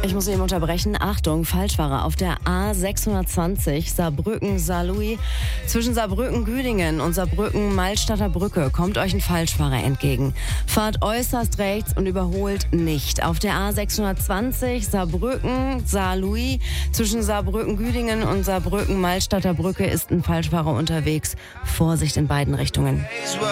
Ich muss eben unterbrechen. Achtung, Falschfahrer auf der A620 Saarbrücken-Saarlouis. Zwischen Saarbrücken-Güdingen und Saarbrücken-Malstadter Brücke kommt euch ein Falschfahrer entgegen. Fahrt äußerst rechts und überholt nicht. Auf der A620 Saarbrücken-Saarlouis. Zwischen Saarbrücken-Güdingen und Saarbrücken-Malstadter Brücke ist ein Falschfahrer unterwegs. Vorsicht in beiden Richtungen.